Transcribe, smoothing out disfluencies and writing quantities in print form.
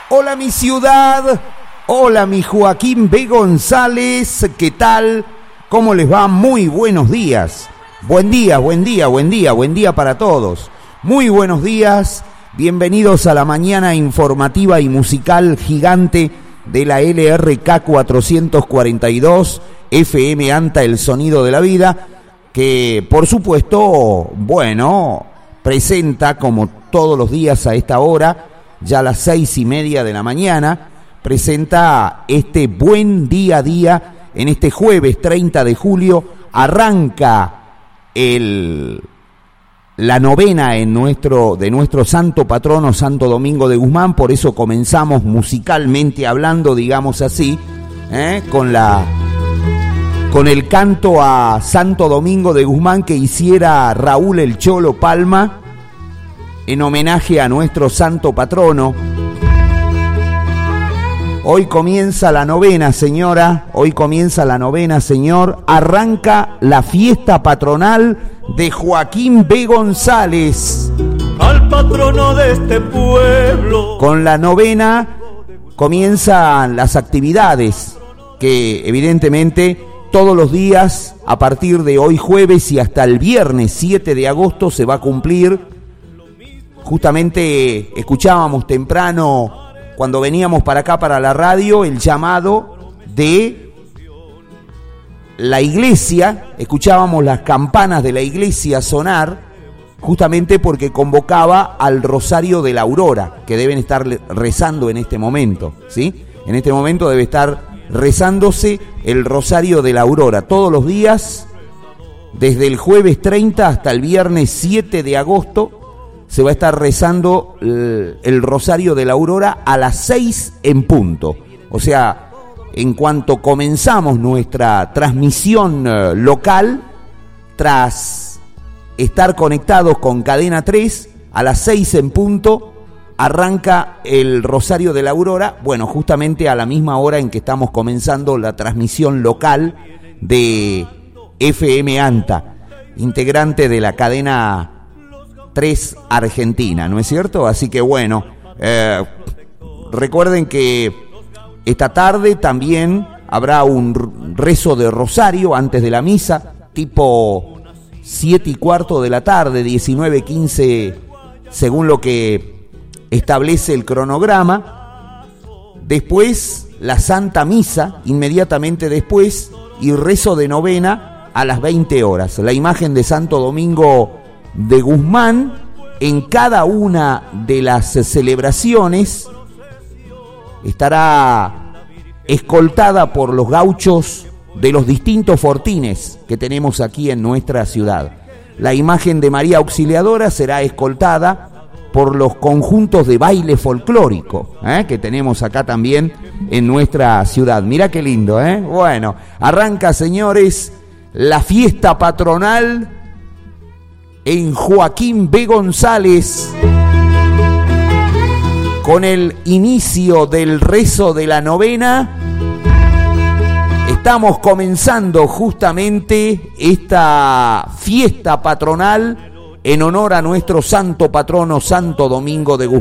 Hola mi ciudad, hola mi Joaquín B. González, ¿qué tal? ¿Cómo les va? Muy buenos días. Buen día para todos. Muy buenos días, bienvenidos a la mañana informativa y musical gigante de la LRK 442, FM Anta, el sonido de la vida, que por supuesto, presenta como todos los días a esta hora, ya a las 6:30 de la mañana, presenta este buen día a día. En este jueves 30 de julio arranca la novena de nuestro santo patrono, Santo Domingo de Guzmán. Por eso comenzamos musicalmente hablando, digamos así, con el canto a Santo Domingo de Guzmán que hiciera Raúl el Cholo Palma en homenaje a nuestro santo patrono. Hoy comienza la novena, señora. Hoy comienza la novena, señor. Arranca la fiesta patronal de Joaquín B. González. Al patrono de este pueblo. Con la novena comienzan las actividades que evidentemente todos los días, a partir de hoy jueves y hasta el viernes 7 de agosto se va a cumplir. Justamente escuchábamos temprano, cuando veníamos para acá, para la radio, el llamado de la iglesia. Escuchábamos las campanas de la iglesia sonar, justamente porque convocaba al Rosario de la Aurora, que deben estar rezando en este momento, ¿sí? En este momento debe estar rezándose el Rosario de la Aurora. Todos los días, desde el jueves 30 hasta el viernes 7 de agosto, se va a estar rezando el Rosario de la Aurora a las 6 en punto. O sea, en cuanto comenzamos nuestra transmisión local, tras estar conectados con Cadena 3, a las 6 en punto, arranca el Rosario de la Aurora, justamente a la misma hora en que estamos comenzando la transmisión local de FM Anta, integrante de la cadena 3 Argentina, ¿no es cierto? Así que recuerden que esta tarde también habrá un rezo de rosario antes de la misa, tipo 7:15 de la tarde, 19:15, según lo que establece el cronograma. Después la Santa Misa, inmediatamente después, y rezo de novena a las 20 horas. La imagen de Santo Domingo de Guzmán, en cada una de las celebraciones, estará escoltada por los gauchos de los distintos fortines que tenemos aquí en nuestra ciudad. La imagen de María Auxiliadora será escoltada por los conjuntos de baile folclórico que tenemos acá también en nuestra ciudad. Mirá qué lindo, arranca, señores, la fiesta patronal en Joaquín B. González, con el inicio del rezo de la novena. Estamos comenzando justamente esta fiesta patronal en honor a nuestro santo patrono, Santo Domingo de Guzmán.